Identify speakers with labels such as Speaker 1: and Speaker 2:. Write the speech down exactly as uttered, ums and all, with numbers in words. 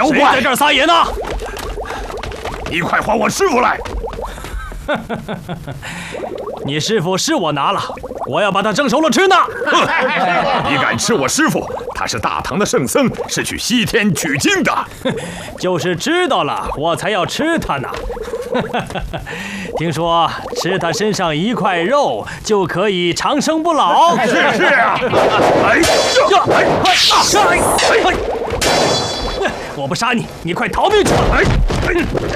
Speaker 1: 妖怪，
Speaker 2: 谁在这儿撒野呢？
Speaker 1: 你快还我师傅来！
Speaker 2: 你师傅是我拿了，我要把他蒸熟了吃呢。
Speaker 1: 你敢吃我师傅？他是大唐的圣僧，是去西天取经的。
Speaker 2: 就是知道了，我才要吃他呢。听说吃他身上一块肉就可以长生不老。
Speaker 1: 是是啊！哎呀！哎哎哎！
Speaker 2: 我不杀你，你快逃命去吧！哎哎！